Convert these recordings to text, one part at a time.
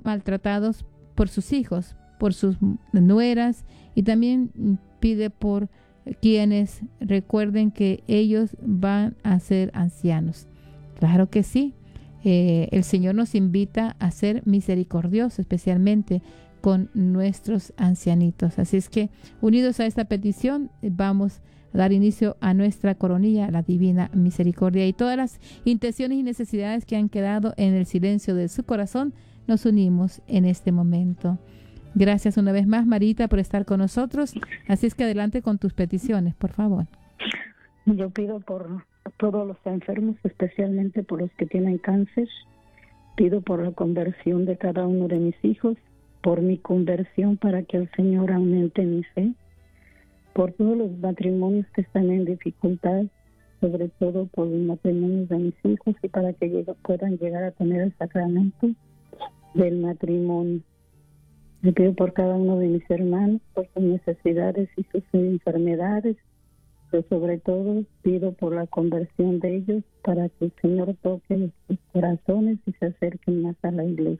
maltratados por sus hijos, por sus nueras, y también pide por quienes recuerden que ellos van a ser ancianos. Claro que sí. El Señor nos invita a ser misericordiosos, especialmente con nuestros ancianitos. Así es que, unidos a esta petición, vamos a dar inicio a nuestra coronilla, la divina misericordia. Y todas las intenciones y necesidades que han quedado en el silencio de su corazón, nos unimos en este momento. Gracias una vez más, Marita, por estar con nosotros. Así es que adelante con tus peticiones, por favor. Yo pido por todos los enfermos, especialmente por los que tienen cáncer. Pido por la conversión de cada uno de mis hijos, por mi conversión para que el Señor aumente mi fe, por todos los matrimonios que están en dificultad, sobre todo por los matrimonios de mis hijos, y para que puedan llegar a tener el sacramento del matrimonio. Le pido por cada uno de mis hermanos, por sus necesidades y sus enfermedades, pero sobre todo pido por la conversión de ellos para que el Señor toque sus corazones y se acerquen más a la iglesia.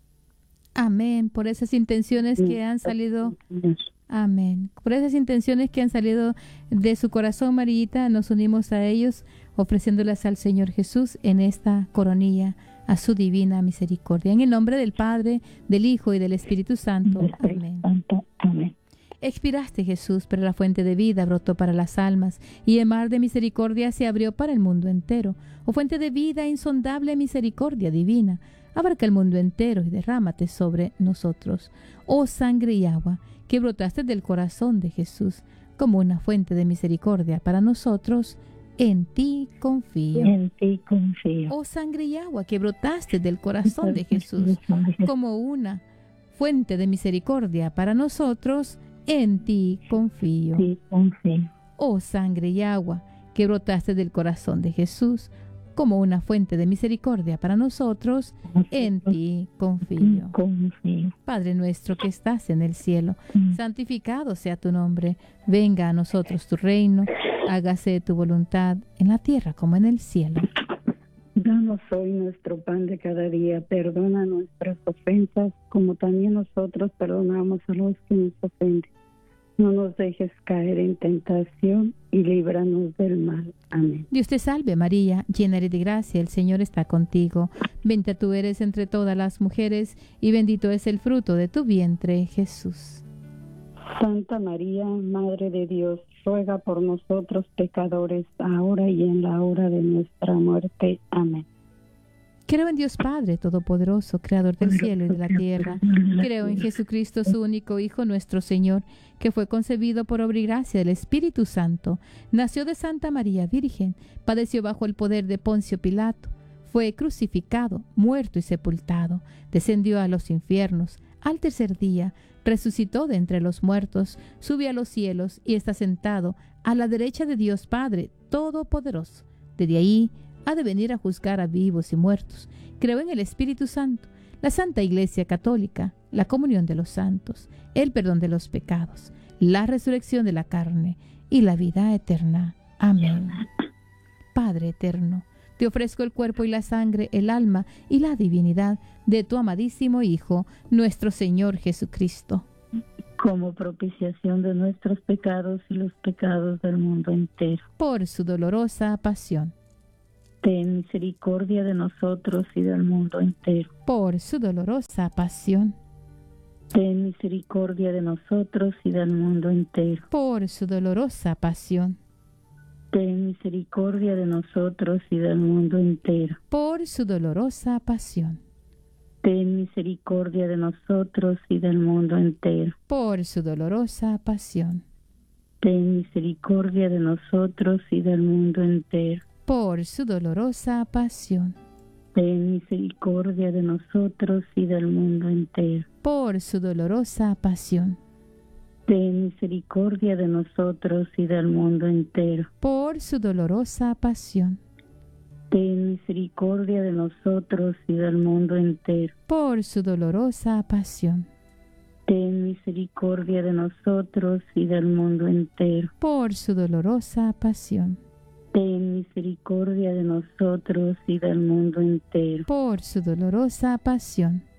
Amén. Por esas intenciones que han salido. Amén. Por esas intenciones que han salido de su corazón, Marita, nos unimos a ellos, ofreciéndolas al Señor Jesús en esta coronilla, a su divina misericordia. En el nombre del Padre, del Hijo y del Espíritu Santo. Amén. Amén. Expiraste, Jesús, pero la fuente de vida brotó para las almas, y el mar de misericordia se abrió para el mundo entero. Oh fuente de vida, insondable misericordia divina, abarca el mundo entero y derrámate sobre nosotros. Oh sangre y agua, que brotaste del corazón de Jesús, como una fuente de misericordia para nosotros, en ti confío. En ti confío. Oh sangre y agua, que brotaste del corazón de Jesús, como una fuente de misericordia para nosotros, en ti confío. Sí, confío. Oh sangre y agua, que brotaste del corazón de Jesús, como una fuente de misericordia para nosotros, en ti confío. Padre nuestro que estás en el cielo, santificado sea tu nombre. Venga a nosotros tu reino, hágase tu voluntad en la tierra como en el cielo. Danos hoy nuestro pan de cada día. Perdona nuestras ofensas, como también nosotros perdonamos a los que nos ofenden. No nos dejes caer en tentación y líbranos del mal. Amén. Dios te salve María, llena eres de gracia, el Señor está contigo. Bendita tú eres entre todas las mujeres, y bendito es el fruto de tu vientre, Jesús. Santa María, Madre de Dios, ruega por nosotros pecadores, ahora y en la hora de nuestra muerte. Amén. Creo en Dios Padre Todopoderoso, Creador del cielo y de la tierra. Creo en Jesucristo, su único Hijo, nuestro Señor, que fue concebido por obra y gracia del Espíritu Santo. Nació de Santa María Virgen, padeció bajo el poder de Poncio Pilato, fue crucificado, muerto y sepultado, descendió a los infiernos. Al tercer día resucitó de entre los muertos, subió a los cielos y está sentado a la derecha de Dios Padre Todopoderoso. Desde ahí ha de venir a juzgar a vivos y muertos. Creo en el Espíritu Santo, la Santa Iglesia Católica, la comunión de los santos, el perdón de los pecados, la resurrección de la carne y la vida eterna. Amén. Padre eterno, te ofrezco el cuerpo y la sangre, el alma y la divinidad de tu amadísimo Hijo, nuestro Señor Jesucristo, como propiciación de nuestros pecados y los pecados del mundo entero. Por su dolorosa pasión. Ten misericordia de nosotros y del mundo entero. Por su dolorosa pasión. Ten misericordia de nosotros y del mundo entero. Por su dolorosa pasión. Ten misericordia de nosotros y del mundo entero. Por su dolorosa pasión. Ten misericordia de nosotros y del mundo entero. Por su dolorosa pasión. Ten misericordia de nosotros y del mundo entero. Por su dolorosa pasión. Ten misericordia de nosotros y del mundo entero. Por su dolorosa pasión. Ten misericordia de nosotros y del mundo entero. Por su dolorosa pasión. Ten misericordia de nosotros y del mundo entero. Por su dolorosa pasión. Ten misericordia de nosotros y del mundo entero. Por su dolorosa pasión. Ten misericordia de nosotros y del mundo entero. Por su dolorosa pasión.